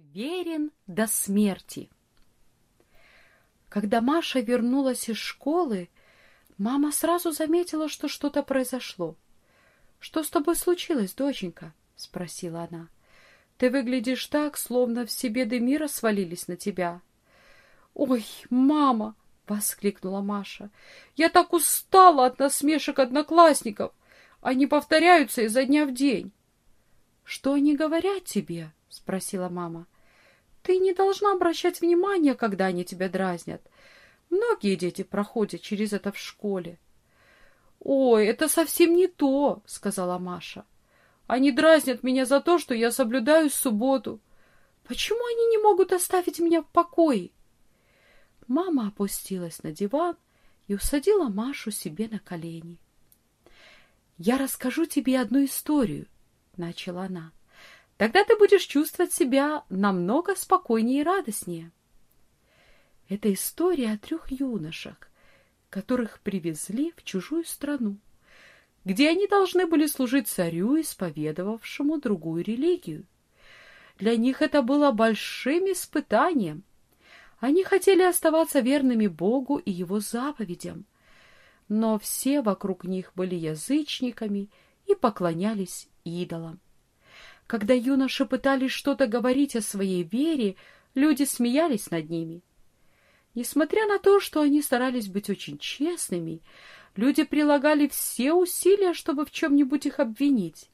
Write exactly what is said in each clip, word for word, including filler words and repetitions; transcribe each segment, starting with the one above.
Верен до смерти. Когда Маша вернулась из школы, мама сразу заметила, что что-то произошло. — Что с тобой случилось, доченька? — спросила она. — Ты выглядишь так, словно все беды мира свалились на тебя. — Ой, мама! — воскликнула Маша. — Я так устала от насмешек одноклассников. Они повторяются изо дня в день. — Что они говорят тебе? — спросила мама. — Ты не должна обращать внимания, когда они тебя дразнят. Многие дети проходят через это в школе. — Ой, это совсем не то, — сказала Маша. — Они дразнят меня за то, что я соблюдаю субботу. Почему они не могут оставить меня в покое? Мама опустилась на диван и усадила Машу себе на колени. — Я расскажу тебе одну историю, — начала она. — Тогда ты будешь чувствовать себя намного спокойнее и радостнее. Это история о трех юношах, которых привезли в чужую страну, где они должны были служить царю, исповедовавшему другую религию. Для них это было большим испытанием. Они хотели оставаться верными Богу и Его заповедям, но все вокруг них были язычниками и поклонялись идолам. Когда юноши пытались что-то говорить о своей вере, люди смеялись над ними. Несмотря на то, что они старались быть очень честными, люди прилагали все усилия, чтобы в чем-нибудь их обвинить.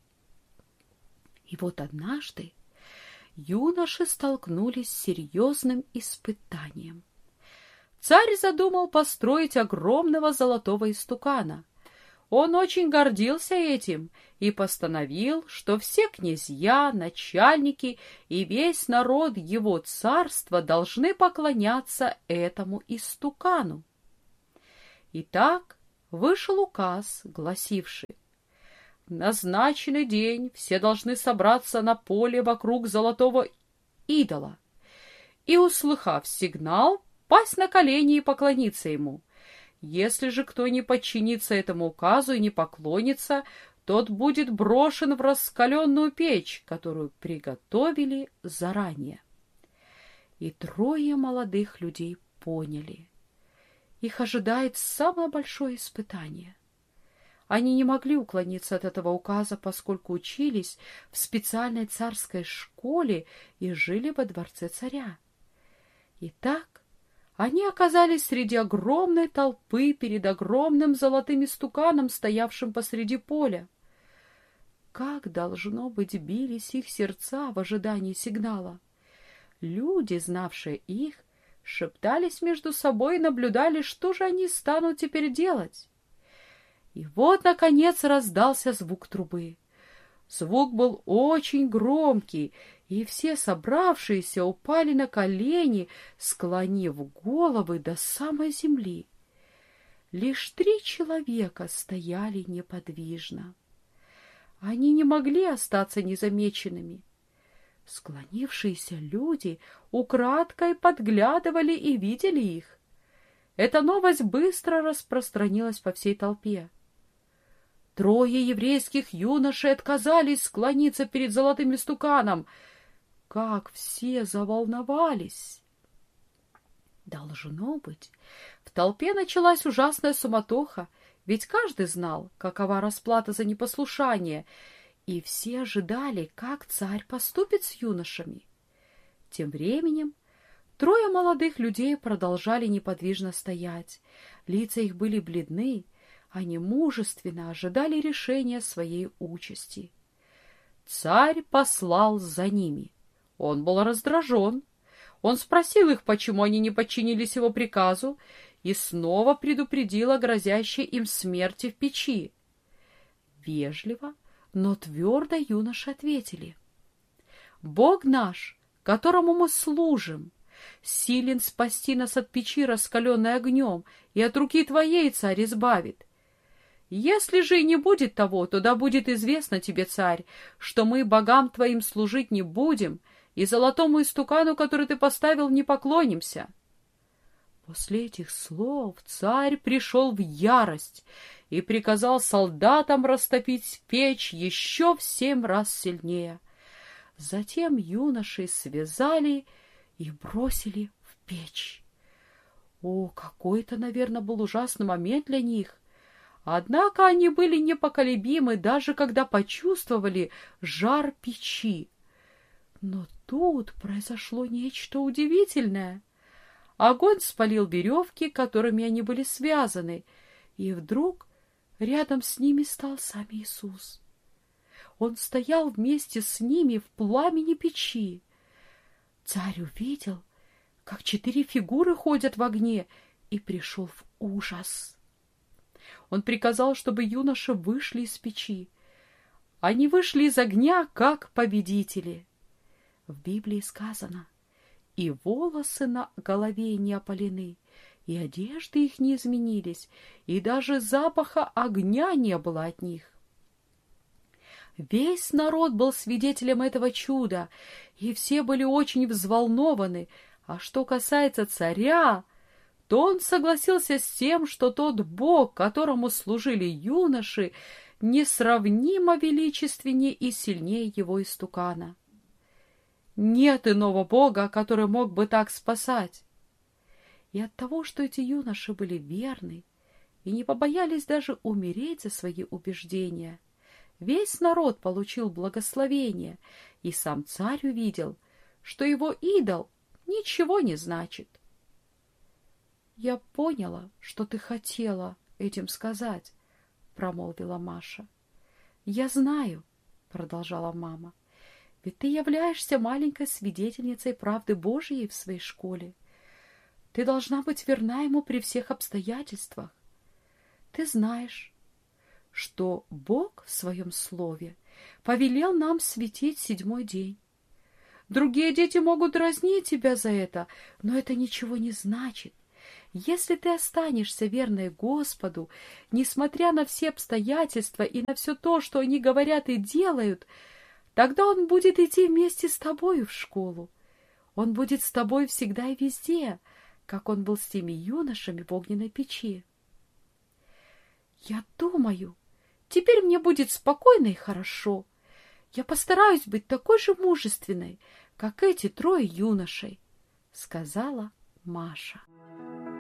И вот однажды юноши столкнулись с серьезным испытанием. Царь задумал построить огромного золотого истукана. Он очень гордился этим и постановил, что все князья, начальники и весь народ его царства должны поклоняться этому истукану. Итак, вышел указ, гласивший: в назначенный день все должны собраться на поле вокруг золотого идола и, услыхав сигнал, пасть на колени и поклониться ему. Если же кто не подчинится этому указу и не поклонится, тот будет брошен в раскаленную печь, которую приготовили заранее. И трое молодых людей поняли. Их ожидает самое большое испытание. Они не могли уклониться от этого указа, поскольку учились в специальной царской школе и жили во дворце царя. Итак, они оказались среди огромной толпы перед огромным золотым истуканом, стоявшим посреди поля. Как, должно быть, бились их сердца в ожидании сигнала. Люди, знавшие их, шептались между собой и наблюдали, что же они станут теперь делать. И вот, наконец, раздался звук трубы. Звук был очень громкий, и все собравшиеся упали на колени, склонив головы до самой земли. Лишь три человека стояли неподвижно. Они не могли остаться незамеченными. Склонившиеся люди украдкой подглядывали и видели их. Эта новость быстро распространилась по всей толпе. Трое еврейских юношей отказались склониться перед золотым истуканом. Как все заволновались! Должно быть, в толпе началась ужасная суматоха, ведь каждый знал, какова расплата за непослушание, и все ожидали, как царь поступит с юношами. Тем временем трое молодых людей продолжали неподвижно стоять. Лица их были бледны, они мужественно ожидали решения своей участи. Царь послал за ними. Он был раздражен. Он спросил их, почему они не подчинились его приказу, и снова предупредил о грозящей им смерти в печи. Вежливо, но твердо юноши ответили: «Бог наш, которому мы служим, силен спасти нас от печи, раскаленной огнем, и от руки твоей, царь, избавит. Если же и не будет того, то да будет известно тебе, царь, что мы богам твоим служить не будем, и золотому истукану, который ты поставил, не поклонимся». После этих слов царь пришел в ярость и приказал солдатам растопить печь еще в семь раз сильнее. Затем юношей связали и бросили в печь. О, какой это, наверное, был ужасный момент для них! Однако они были непоколебимы, даже когда почувствовали жар печи. Но тут произошло нечто удивительное. Огонь спалил веревки, которыми они были связаны, и вдруг рядом с ними стал сам Иисус. Он стоял вместе с ними в пламени печи. Царь увидел, как четыре фигуры ходят в огне, и пришел в ужас. Он приказал, чтобы юноши вышли из печи. Они вышли из огня, как победители. В Библии сказано: «И волосы на голове не опалены, и одежды их не изменились, и даже запаха огня не было от них». Весь народ был свидетелем этого чуда, и все были очень взволнованы. А что касается царя, то он согласился с тем, что тот Бог, которому служили юноши, несравнимо величественнее и сильнее его истукана. Нет иного Бога, который мог бы так спасать. И от того, что эти юноши были верны и не побоялись даже умереть за свои убеждения, весь народ получил благословение, и сам царь увидел, что его идол ничего не значит. «Я поняла, что ты хотела этим сказать», — промолвила Маша. «Я знаю», — продолжала мама, — «ведь ты являешься маленькой свидетельницей правды Божией в своей школе. Ты должна быть верна ему при всех обстоятельствах. Ты знаешь, что Бог в своем слове повелел нам светить седьмой день. Другие дети могут дразнить тебя за это, но это ничего не значит. Если ты останешься верной Господу, несмотря на все обстоятельства и на все то, что они говорят и делают, тогда Он будет идти вместе с тобою в школу. Он будет с тобой всегда и везде, как Он был с теми юношами в огненной печи. Я думаю, теперь мне будет спокойно и хорошо. Я постараюсь быть такой же мужественной, как эти трое юношей, — сказала Маша.